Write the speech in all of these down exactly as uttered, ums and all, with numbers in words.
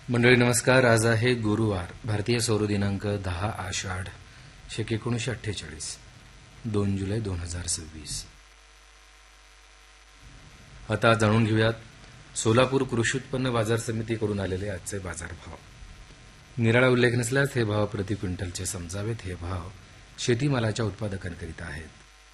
मंडळी नमस्कार. आज आहे गुरुवार. भारतीय सौर दिनांक दहा आषाढ शक एकोणीसशे अठ्ठेचाळीस दोन जुलै दोन हजार सव्वीस. आता जाणून घेऊयात सोलापूर कृषी उत्पन्न बाजार समितीकडून आलेले आजचे बाजारभाव. निराळा उल्लेख नसल्यास हे भाव प्रति क्विंटलचे समजावेत. हे भाव शेतीमालाच्या उत्पादकांकरिता आहेत.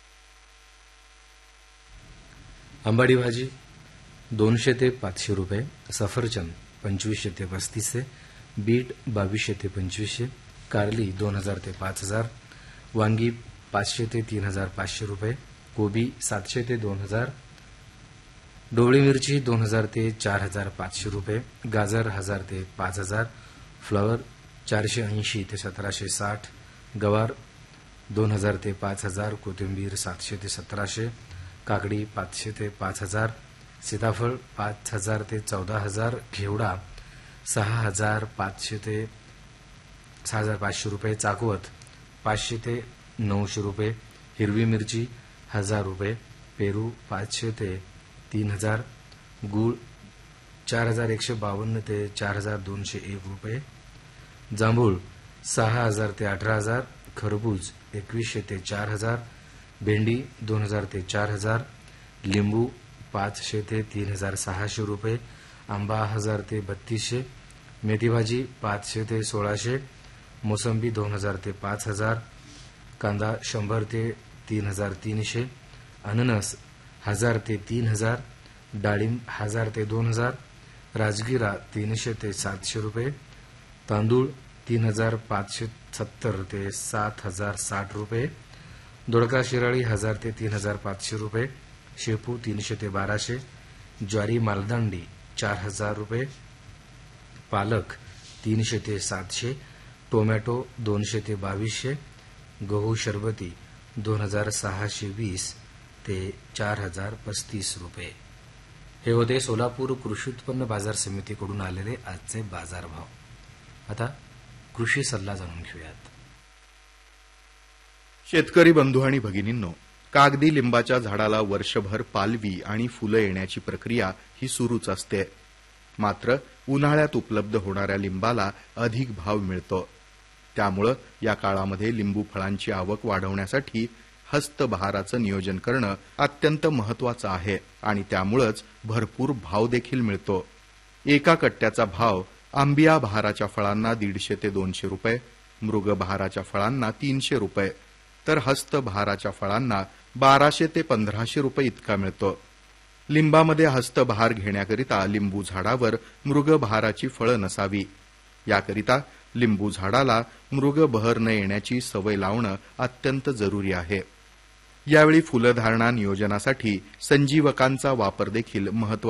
आंबाडी भाजी दोनशे ते पाचशे रुपये, सफरचंद पंचवीसशे ते पस्तीसशे, बीट बावीसशे ते पंचवीसशे, कारली दोन हजार ते पाच हजार, वांगी पाचशे ते तीन हजार पाचशे रुपये, कोबी सातशे ते दोन हजार, ढोबळी मिरची दोन हजार ते चार हजार पाचशे रुपये, गाजर हजार ते पाच हजार, फ्लॉवर चारशे ऐंशी ते सतराशे साठ, गवार दोन हजार ते पाच हजार, कोथिंबीर सातशे ते सतराशे, काकडी पाचशे ते पाच हजार, सीताफळ पाच हजार ते चौदा हजार, घेवडा सहा हजार पाचशे ते सहा हजार पाचशे रुपये, चाकवत पाचशे ते नऊशे रुपये, हिरवी मिरची हजार रुपये, पेरू पाचशे ते तीन हजार, गूळ चार हजार एकशे बावन्न ते चार हजार दोनशे एक रुपये, जांभूळ सहा हजार ते अठरा हजार, खरबूज एकवीसशे ते चार हजार, भेंडी दोन हजार ते चार हजार, लिंबू पाचशे ते तीन हजार सहाशे रुपये, आंबा हजार ते बत्तीसशे, मेथीभाजी पाचशे ते सोळाशे, मोसंबी दोन हजार ते पाच हजार, कांदा शंभर ते तीन हजार तीनशे, अननस हजार ते तीन हजार, डाळिंब हजार ते दोन हजार, राजगिरा तीनशे ते सातशे रुपये, तांदूळ तीन हजार पाचशे सत्तर ते सात हजार साठ रुपये, दोडका शिराळी हजार ते तीन हजार पाचशे रुपये, शेपू तीनशे ते बाराशे, ज्वारी मालदांडी चार हजार रुपये, पालक तीनशे ते सातशे, टोमॅटो दोनशे ते बावीसशे, गहू शरबती दोन हजार सहाशे वीस ते चार हजार पस्तीस रुपये. हे होते सोलापूर कृषी उत्पन्न बाजार समितीकडून आलेले आजचे बाजारभाव. आता कृषी सल्ला जाणून घेऊयात. शेतकरी बंधू आणि भगिनींनो, कागदी लिंबाच्या झाडाला वर्षभर पालवी आणि फुलं येण्याची प्रक्रिया ही सुरूच असते. मात्र उन्हाळ्यात उपलब्ध होणाऱ्या लिंबाला अधिक भाव मिळतो. त्यामुळं या काळामध्ये लिंबू फळांची आवक वाढवण्यासाठी हस्तबहाराचं नियोजन करणं अत्यंत महत्वाचं आहे आणि त्यामुळंच भरपूर भाव देखील मिळतो. एका कट्ट्याचा भाव आंबिया बहाराच्या फळांना दीडशे ते दोनशे रुपये, मृग बहाराच्या फळांना तीनशे रुपये, तर हस्तबहाराच्या फळांना बाराशे ते पंधराशे रुपये इतका मिळतो. लिंबामध्ये हस्तबहार घेण्याकरिता लिंबू झाडावर मृग बहाराची फळं नसावी. याकरिता लिंबू झाडाला मृग बहर न येण्याची सवय लावणं अत्यंत जरुरी आहे. यावेळी फुलधारणा नियोजनासाठी संजीवकांचा वापर देखील महत्त्वाचा